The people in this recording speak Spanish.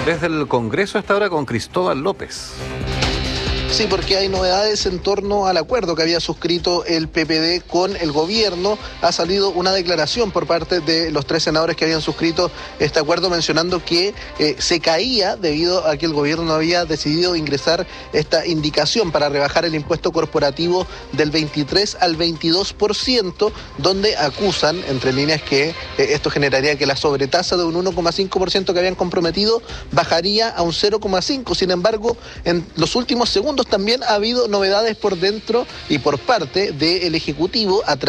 desde el Congreso está ahora con Cristóbal López. Sí, porque hay novedades en torno al acuerdo que había suscrito el PPD con el gobierno. Ha salido una declaración por parte de los 3 senadores que habían suscrito este acuerdo mencionando que se caía debido a que el gobierno había decidido ingresar esta indicación para rebajar el impuesto corporativo del 23 al 22%, donde acusan, entre líneas, que esto generaría que la sobretasa de un 1,5% que habían comprometido bajaría a un 0,5%. Sin embargo, en los últimos segundos también ha habido novedades por dentro y por parte del Ejecutivo a